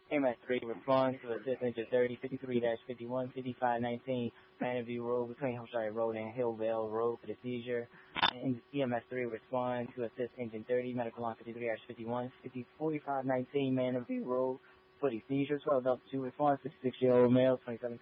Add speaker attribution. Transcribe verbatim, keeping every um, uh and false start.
Speaker 1: A M S three responds to assist engine thirty, fifty-three fifty-one, fifty-five nineteen, Vanderview Road between Hampshire Road and Hillvale Road for the seizure. And E M S three responds to assist engine thirty, medical line fifty-three fifty-one, fifty, forty-five nineteen, Vanderview Road for the seizure. twelve Delta two responds, fifty-six-year-old male, twenty-seven